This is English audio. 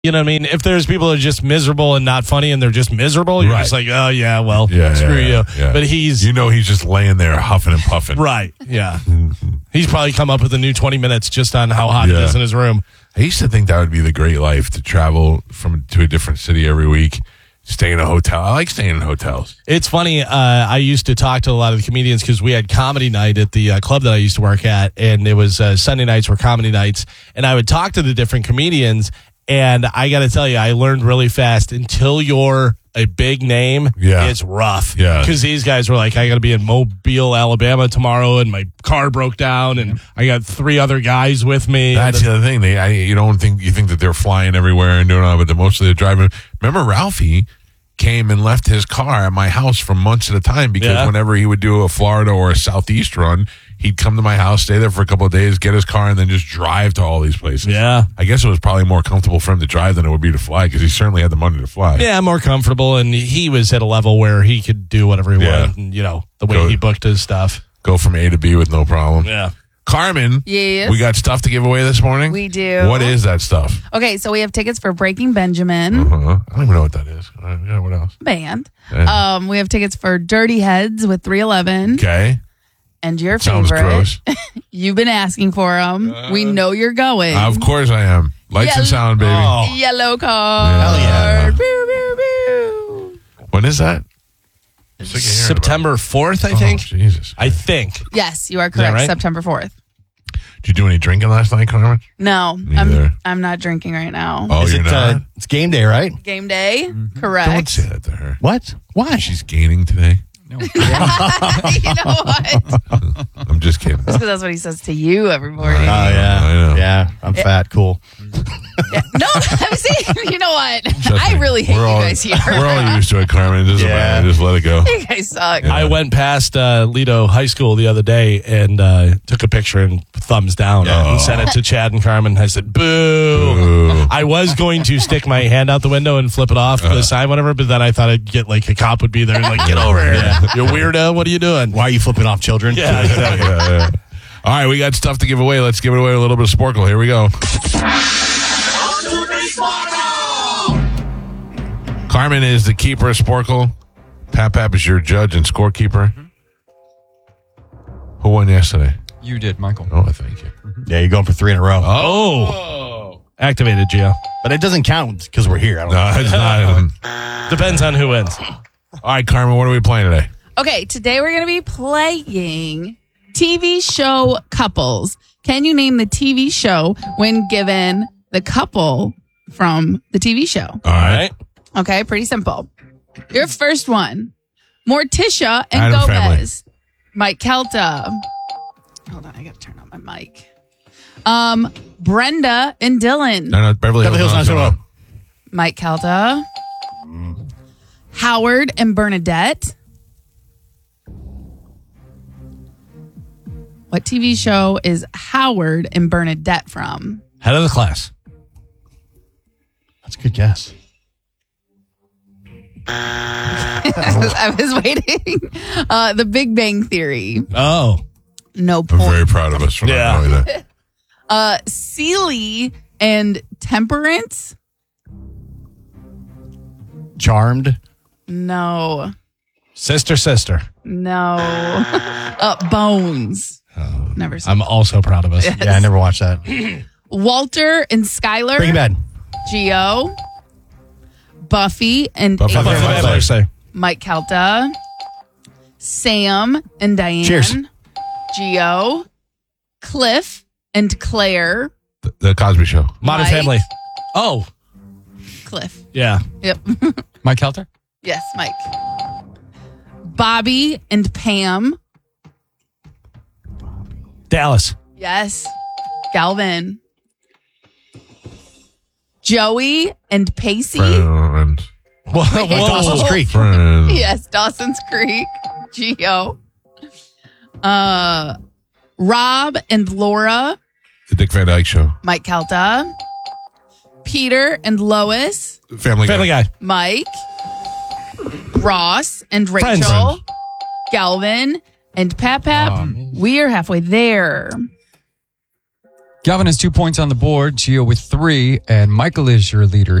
You know what I mean? If there's people that are just miserable and not funny and they're just miserable, you're just like, oh, yeah, well, screw you. Yeah. But he's... he's just laying there huffing and puffing. Right, yeah. He's probably come up with a new 20 minutes just on how hot it is in his room. I used to think that would be the great life, to travel to a different city every week, stay in a hotel. I like staying in hotels. It's funny. I used to talk to a lot of the comedians because we had comedy night at the club that I used to work at, and it was Sunday nights were comedy nights, and I would talk to the different comedians. And I got to tell you, I learned really fast, until you're a big name, it's rough. Yeah. Because these guys were like, I got to be in Mobile, Alabama tomorrow, and my car broke down, and I got 3 other guys with me. That's the other thing. You think that they're flying everywhere and doing all, but they're mostly driving. Remember, Ralphie came and left his car at my house for months at a time because whenever he would do a Florida or a Southeast run, he'd come to my house, stay there for a couple of days, get his car, and then just drive to all these places. Yeah. I guess it was probably more comfortable for him to drive than it would be to fly, because he certainly had the money to fly. Yeah, more comfortable, and he was at a level where he could do whatever he wanted, and, the way he booked his stuff. Go from A to B with no problem. Yeah. Carmen, yes. We got stuff to give away this morning? We do. What is that stuff? Okay, so we have tickets for Breaking Benjamin. I don't even know what that is. What else? Band. Yeah. We have tickets for Dirty Heads with 311. Okay. And your Sounds favorite. gross. You've been asking for them. We know you're going. Of course I am. Lights and sound, baby. Oh. Yellow card. Hell yeah. Boo, boo, boo. When is that? September 4th, I think. Jesus. I think. Yes, you are correct. right? September 4th. Did you do any drinking last night, Carmen? No, Neither. I'm not drinking right now. Oh, Is you're it, not? it's game day, right? Game day? Correct. Don't say that to her. What? Why? She's gaining today. You know what? I'm just kidding. Because that's what he says to you every morning. Oh, yeah. I know. Yeah, I'm fat. Cool. No, I'm saying, you know what? Trust I me. really hate you guys here. We're all used to it, Carmen. It doesn't matter. Just let it go. You guys suck. I went past Lido High School the other day and took a picture and thumbs down and sent it to Chad and Carmen. I said, boo. I was going to stick my hand out the window and flip it off the sign, whatever, but then I thought I'd get like a cop would be there and like, get over here. You weirdo. What are you doing? Why are you flipping off children? Yeah, exactly. Yeah. All right, we got stuff to give away. Let's give it away a little bit of Sporkle. Here we go. Carmen is the keeper of Sporkle. Pap is your judge and scorekeeper. Who won yesterday? You did, Michael. Oh, thank you. Yeah, you're going for 3 in a row. Oh. Activated, Gio. But it doesn't count because we're here. I don't No, it's not. Depends on who wins. All right, Carmen, what are we playing today? Okay, today we're going to be playing TV show couples. Can you name the TV show when given the couple from the TV show? All right. Okay, pretty simple. Your first one, Morticia and Addams Gomez. Mike Kelta. Hold on, I got to turn on my mic. Brenda and Dylan. No, Beverly Hills 90210. Mike Kelta. Howard and Bernadette. What TV show is Howard and Bernadette from? Head of the class. That's a good guess. I was waiting. The Big Bang Theory. Oh. No I'm point. very proud of us for not knowing that. Sealy and Temperance. Charmed. No. Sister. No. Bones. Never seen. I'm also proud of us. Yes. Yeah, I never watched that. Walter and Skylar. Breaking Bad. Geo. Buffy and Buffy Ava. the Vampire Slayer. Mike Kelta. Sam and Diane. Cheers. Geo. Cliff and Claire. The Cosby Show. Modern Mike. Family. Oh. Cliff. Yeah. Yep. Mike Helter? Yes, Mike. Bobby and Pam. Dallas. Yes. Galvin. Joey and Pacey. Friends. Whoa. Dawson's Creek. Friends. Yes, Dawson's Creek. Geo. Rob and Laura. The Dick Van Dyke Show. Mike Kelta. Peter and Lois. Family Guy. Mike. Ross and Rachel. Friends. Galvin and Pap. We are halfway there. Galvin has 2 points on the board, Gio with 3, and Michael is your leader.